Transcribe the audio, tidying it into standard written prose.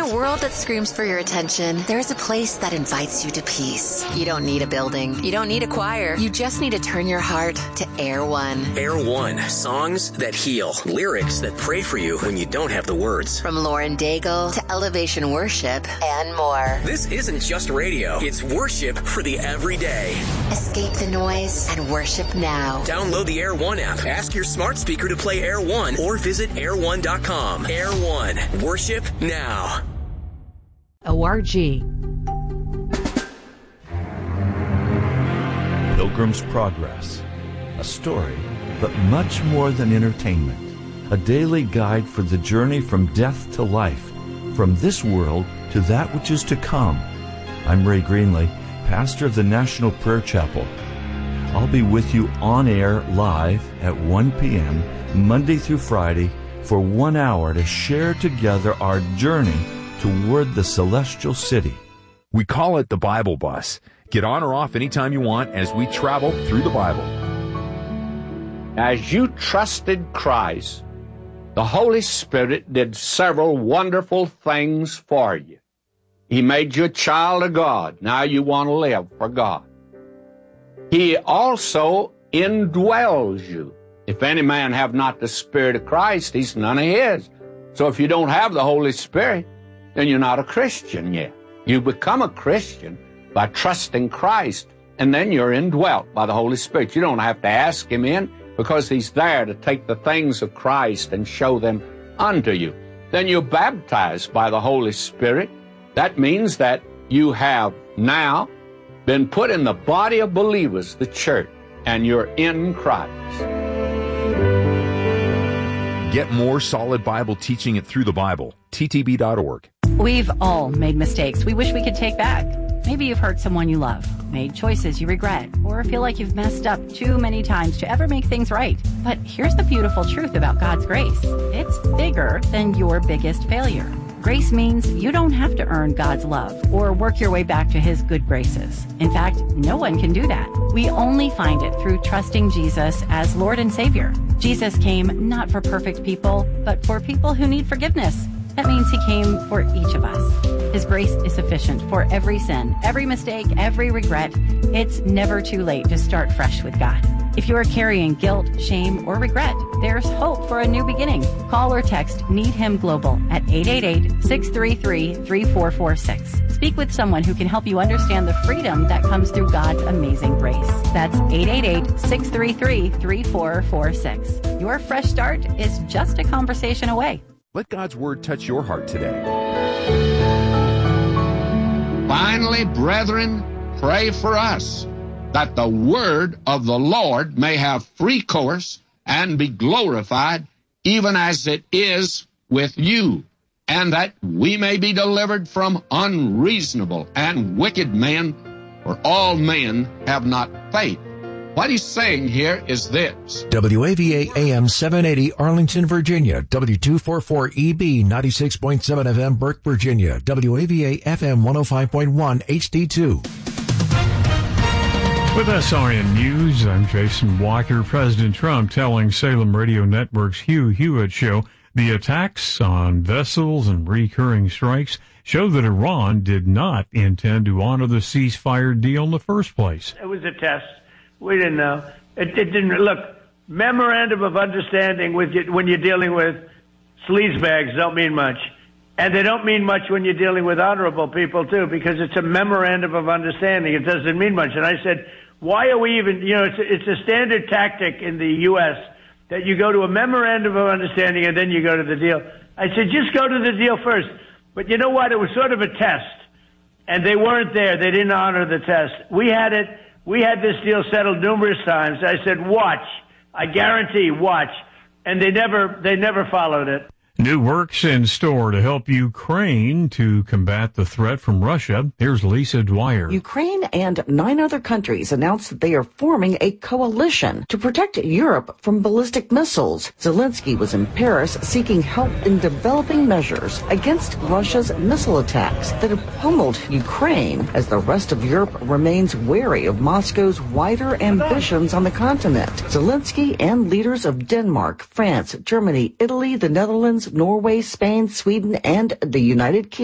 a world that screams for your attention, there's a place that invites you to peace. You don't need a building. You don't need a choir. You just need to turn your heart to Air One. Air One. Songs that heal. Lyrics that pray for you when you don't have the words. From Lauren Daigle to Elevation Worship and more. This isn't just radio. It's worship for the everyday. Escape the noise and worship now. Download the Air One app. Ask your smart speaker to play Air One or visit air1.com. Air One. Worship now. ORG. Pilgrim's Progress. A story, but much more than entertainment. A daily guide for the journey from death to life, from this world to that which is to come. I'm Ray Greenley, pastor of the National Prayer Chapel. I'll be with you on air live at 1 p.m. Monday through Friday for 1 hour to share together our journey toward the celestial city. We call it the Bible Bus. Get on or off anytime you want as we travel through the Bible. As you trusted Christ, the Holy Spirit did several wonderful things for you. He made you a child of God. Now you want to live for God. He also indwells you. If any man have not the Spirit of Christ, he's none of his. So if you don't have the Holy Spirit, then you're not a Christian yet. You become a Christian by trusting Christ, and then you're indwelt by the Holy Spirit. You don't have to ask him in, because he's there to take the things of Christ and show them unto you. Then you're baptized by the Holy Spirit. That means that you have now been put in the body of believers, the church, and you're in Christ. Get more solid Bible teaching at Through the Bible, ttb.org. We've all made mistakes we wish we could take back. Maybe you've hurt someone you love, made choices you regret, or feel like you've messed up too many times to ever make things right. But here's the beautiful truth about God's grace. It's bigger than your biggest failure. Grace means you don't have to earn God's love or work your way back to his good graces. In fact, no one can do that. We only find it through trusting Jesus as Lord and Savior. Jesus came not for perfect people, but for people who need forgiveness. That means he came for each of us. His grace is sufficient for every sin, every mistake, every regret. It's never too late to start fresh with God. If you are carrying guilt, shame, or regret, there's hope for a new beginning. Call or text Need Him Global at 888-633-3446. Speak with someone who can help you understand the freedom that comes through God's amazing grace. That's 888-633-3446. Your fresh start is just a conversation away. Let God's Word touch your heart today. Finally, brethren, pray for us, that the word of the Lord may have free course and be glorified, even as it is with you, and that we may be delivered from unreasonable and wicked men, for all men have not faith. What he's saying here is this. WAVA AM 780 Arlington, Virginia. W244EB 96.7 FM Burke, Virginia. WAVA FM 105.1 HD2. With SRN News, I'm Jason Walker. President Trump telling Salem Radio Network's Hugh Hewitt show the attacks on vessels and recurring strikes show that Iran did not intend to honor the ceasefire deal in the first place. It was a test. We didn't know. It didn't look. Memorandum of understanding with you, when you're dealing with sleazebags don't mean much, and they don't mean much when you're dealing with honorable people too, because it's a memorandum of understanding. It doesn't mean much. And I said, why are we even? You know, it's a standard tactic in the U.S. that you go to a memorandum of understanding and then you go to the deal. I said, just go to the deal first. But you know what? It was sort of a test, and they weren't there. They didn't honor the test. We had it. We had this deal settled numerous times. I said, watch. I guarantee, watch. And they never followed it. New works in store to help Ukraine to combat the threat from Russia. Here's Lisa Dwyer. Ukraine and 9 other countries announced that they are forming a coalition to protect Europe from ballistic missiles. Zelensky was in Paris seeking help in developing measures against Russia's missile attacks that have pummeled Ukraine, as the rest of Europe remains wary of Moscow's wider ambitions on the continent. Zelensky and leaders of Denmark, France, Germany, Italy, the Netherlands, Norway, Spain, Sweden, and the United Kingdom